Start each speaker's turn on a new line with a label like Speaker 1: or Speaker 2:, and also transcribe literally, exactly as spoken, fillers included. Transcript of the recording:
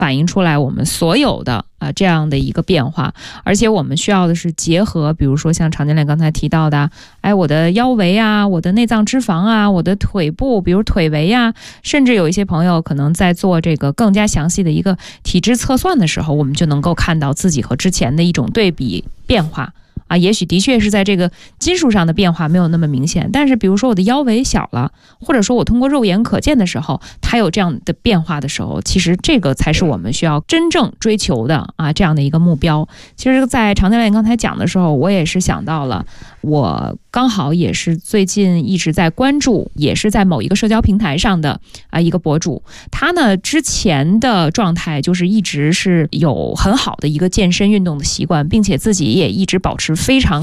Speaker 1: 反映出来我们所有的啊这样的一个变化。而且我们需要的是结合，比如说像常教练刚才提到的，哎，我的腰围啊，我的内脏脂肪啊，我的腿部，比如腿围啊，甚至有一些朋友可能在做这个更加详细的一个体质测算的时候，我们就能够看到自己和之前的一种对比变化。啊，也许的确是在这个金属上的变化没有那么明显，但是比如说我的腰围小了，或者说我通过肉眼可见的时候，它有这样的变化的时候，其实这个才是我们需要真正追求的啊，这样的一个目标。其实在常教练刚才讲的时候，我也是想到了，我刚好也是最近一直在关注，也是在某一个社交平台上的啊一个博主，他呢之前的状态就是一直是有很好的一个健身运动的习惯，并且自己也一直保持非常